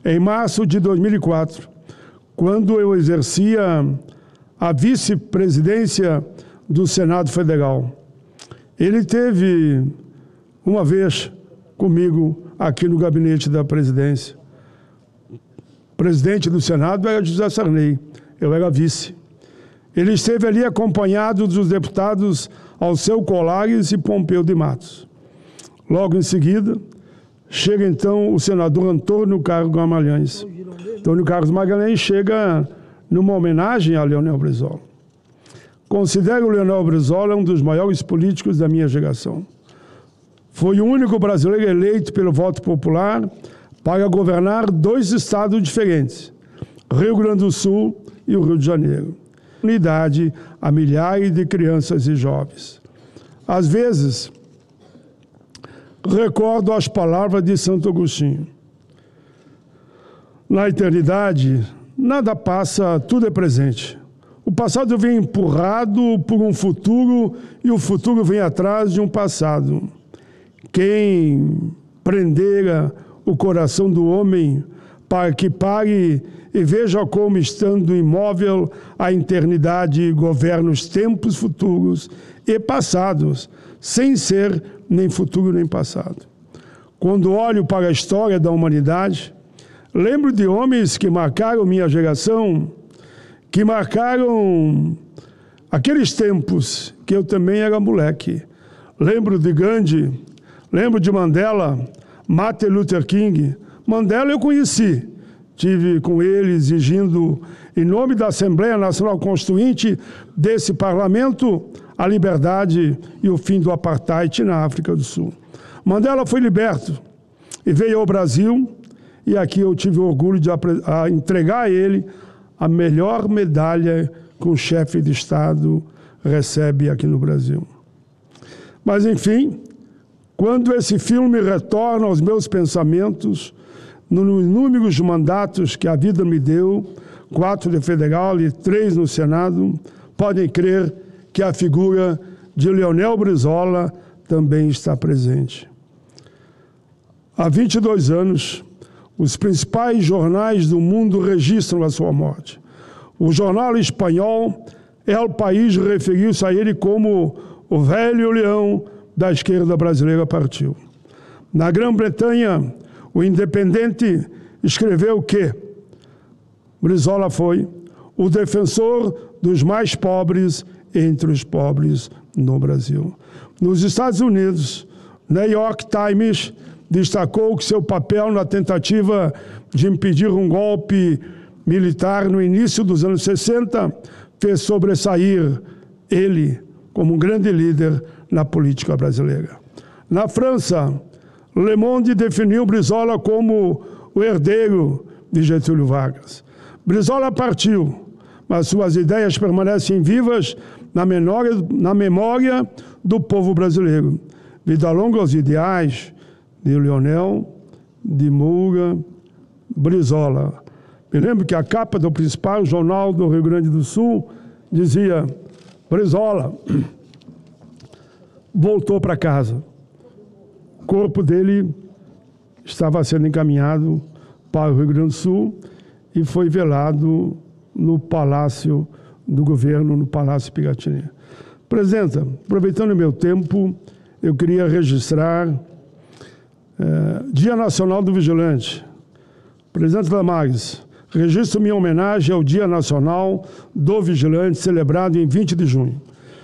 em março de 2004, quando eu exercia a vice-presidência do Senado Federal. Ele teve uma vez comigo aqui no gabinete da presidência. O presidente do Senado era José Sarney, eu era vice. Ele esteve ali acompanhado dos deputados Alceu Colares e Pompeu de Matos. Logo em seguida, chega então o senador Antônio Carlos Magalhães. Antônio Carlos Magalhães chega numa homenagem a Leonel Brizola. Considero o Leonel Brizola um dos maiores políticos da minha geração. Foi o único brasileiro eleito pelo voto popular para governar 2 estados diferentes, Rio Grande do Sul e o Rio de Janeiro. Unidade a milhares de crianças e jovens. Às vezes, recordo as palavras de Santo Agostinho. Na eternidade, nada passa, tudo é presente. O passado vem empurrado por um futuro e o futuro vem atrás de um passado. Quem prendera o coração do homem para que pare e veja como, estando imóvel, a eternidade governa os tempos futuros e passados, sem ser nem futuro nem passado. Quando olho para a história da humanidade, lembro de homens que marcaram minha geração, que marcaram aqueles tempos que eu também era moleque. Lembro de Gandhi, lembro de Mandela, Martin Luther King. Mandela eu conheci, tive com ele exigindo, em nome da Assembleia Nacional Constituinte desse parlamento, a liberdade e o fim do apartheid na África do Sul. Mandela foi liberto e veio ao Brasil, e aqui eu tive o orgulho de entregar a ele a melhor medalha que um chefe de Estado recebe aqui no Brasil. Mas, enfim, quando esse filme retorna aos meus pensamentos, nos inúmeros mandatos que a vida me deu, 4 de federal e 3 no Senado, podem crer que a figura de Leonel Brizola também está presente. Há 22 anos, os principais jornais do mundo registram a sua morte. O jornal espanhol El País referiu-se a ele como o velho leão da esquerda brasileira partiu. Na Grã-Bretanha, o Independente escreveu que Brizola foi o defensor dos mais pobres entre os pobres no Brasil. Nos Estados Unidos, New York Times destacou que seu papel na tentativa de impedir um golpe militar no início dos anos 60 fez sobressair ele como um grande líder na política brasileira. Na França, Le Monde definiu Brizola como o herdeiro de Getúlio Vargas. Brizola partiu, mas suas ideias permanecem vivas na memória do povo brasileiro. Vida longa aos ideais de Leonel, de Moura, Brizola. Me lembro que a capa do principal jornal do Rio Grande do Sul dizia: Brizola voltou para casa. O corpo dele estava sendo encaminhado para o Rio Grande do Sul e foi velado no Palácio do Governo, no Palácio Piratini. Presidenta, aproveitando o meu tempo, eu queria registrar Dia Nacional do Vigilante. Presidente Damares, registro minha homenagem ao Dia Nacional do Vigilante, celebrado em 20 de junho.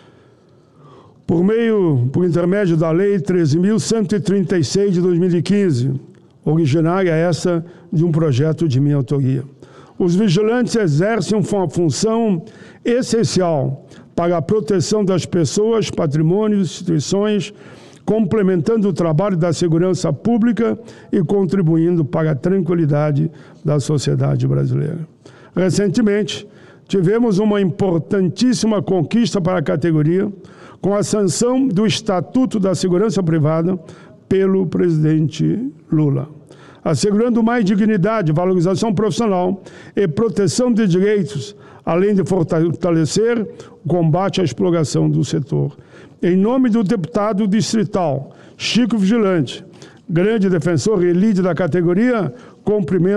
Por intermédio da Lei 13.136 de 2015, originária essa de um projeto de minha autoria. Os vigilantes exercem uma função essencial para a proteção das pessoas, patrimônios, instituições, complementando o trabalho da segurança pública e contribuindo para a tranquilidade da sociedade brasileira. Recentemente, tivemos uma importantíssima conquista para a categoria, com a sanção do Estatuto da Segurança Privada pelo presidente Lula, assegurando mais dignidade, valorização profissional e proteção de direitos, além de fortalecer o combate à exploração do setor. Em nome do deputado distrital Chico Vigilante, grande defensor e líder da categoria, cumprimento